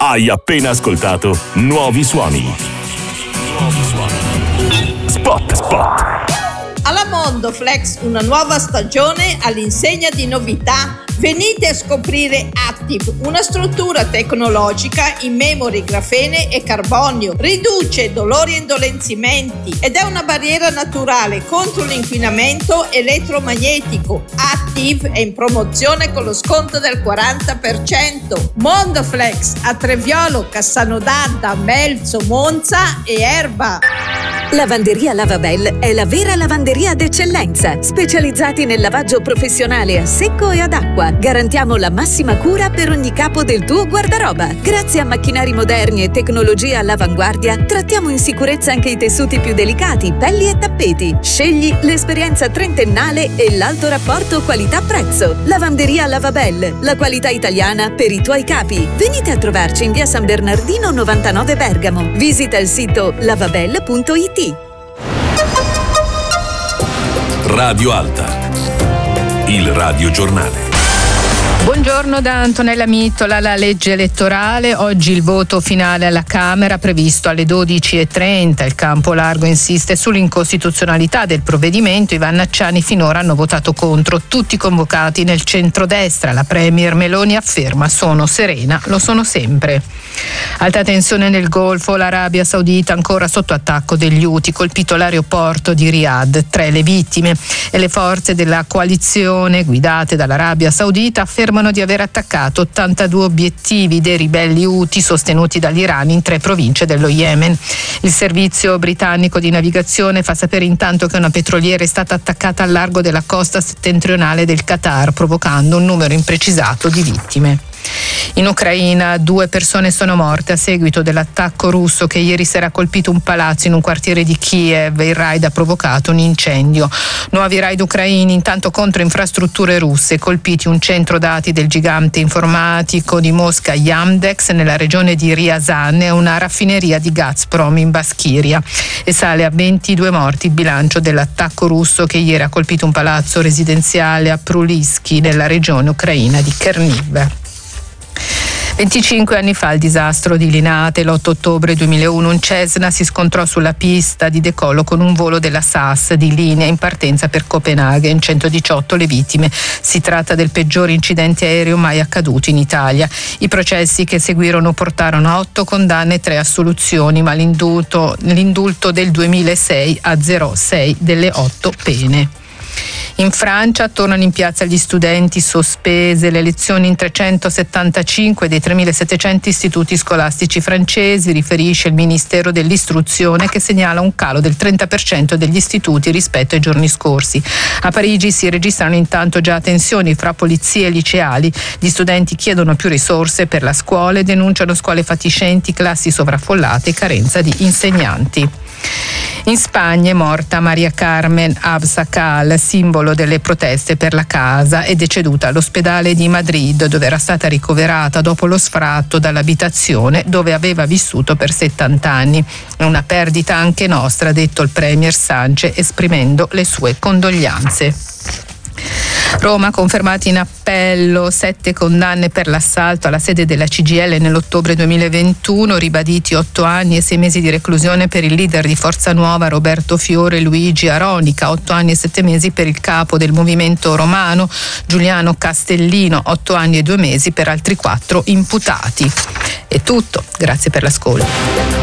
Hai appena ascoltato Nuovi Suoni. Spot. Alla Mondoflex una nuova stagione all'insegna di novità. Venite a scoprire Active, una struttura tecnologica in memory, grafene e carbonio. Riduce dolori e indolenzimenti ed è una barriera naturale contro l'inquinamento elettromagnetico. Active è in promozione con lo sconto del 40%. Mondoflex a Treviolo, Cassano d'Adda, Melzo, Monza e Erba. Lavanderia Lavabel è la vera lavanderia d'eccellenza, specializzati nel lavaggio professionale a secco e ad acqua. Garantiamo la massima cura per ogni capo del tuo guardaroba. Grazie a macchinari moderni e tecnologie all'avanguardia, trattiamo in sicurezza anche i tessuti più delicati, pelli e tappeti. Scegli l'esperienza trentennale e l'alto rapporto qualità-prezzo. Lavanderia Lavabel, la qualità italiana per i tuoi capi. Venite a trovarci in via San Bernardino 99 Bergamo. Visita il sito lavabel.it. Radio Alta, il radiogiornale. Buongiorno da Antonella Mittola. La legge elettorale, oggi il voto finale alla Camera previsto alle 12:30. Il campo largo insiste sull'incostituzionalità del provvedimento. I vannacciani finora hanno votato contro, tutti convocati nel centrodestra. La premier Meloni afferma: sono serena, lo sono sempre. Alta tensione nel Golfo, l'Arabia Saudita ancora sotto attacco degli Houthi, colpito l'aeroporto di Riyadh, 3 le vittime, e le forze della coalizione guidate dall'Arabia Saudita affermano di aver attaccato 82 obiettivi dei ribelli Houthi sostenuti dall'Iran in 3 province dello Yemen. Il servizio britannico di navigazione fa sapere intanto che una petroliera è stata attaccata al largo della costa settentrionale del Qatar, provocando un numero imprecisato di vittime. In Ucraina 2 persone sono morte a seguito dell'attacco russo che ieri sera ha colpito un palazzo in un quartiere di Kiev. Il raid ha provocato un incendio. Nuovi raid ucraini intanto contro infrastrutture russe, colpiti un centro dati del gigante informatico di Mosca Yandex nella regione di Ryazan e una raffineria di Gazprom in Baskiria, e sale a 22 morti il bilancio dell'attacco russo che ieri ha colpito un palazzo residenziale a Prulisky nella regione ucraina di Cherniv. 25 anni fa il disastro di Linate, l'8 ottobre 2001 un Cessna si scontrò sulla pista di decollo con un volo della SAS di linea in partenza per Copenaghen, 118 le vittime. Si tratta del peggiore incidente aereo mai accaduto in Italia. I processi che seguirono portarono a 8 condanne e 3 assoluzioni, ma l'indulto del 2006 azzerò 6 delle 8 pene. In Francia tornano in piazza gli studenti, sospese le lezioni in 375 dei 3.700 istituti scolastici francesi, riferisce il Ministero dell'Istruzione, che segnala un calo del 30% degli istituti rispetto ai giorni scorsi. A Parigi si registrano intanto già tensioni fra polizie e liceali. Gli studenti chiedono più risorse per la scuola e denunciano scuole fatiscenti, classi sovraffollate e carenza di insegnanti. In Spagna è morta Maria Carmen Abascal, simbolo delle proteste per la casa, è deceduta all'ospedale di Madrid, dove era stata ricoverata dopo lo sfratto dall'abitazione dove aveva vissuto per 70 anni. È una perdita anche nostra, ha detto il premier Sánchez, esprimendo le sue condoglianze. Roma, confermati in appello 7 condanne per l'assalto alla sede della CGIL nell'ottobre 2021, ribaditi 8 anni e 6 mesi di reclusione per il leader di Forza Nuova Roberto Fiore e Luigi Aronica, 8 anni e 7 mesi per il capo del movimento romano Giuliano Castellino, 8 anni e 2 mesi per altri 4 imputati. È tutto, grazie per l'ascolto.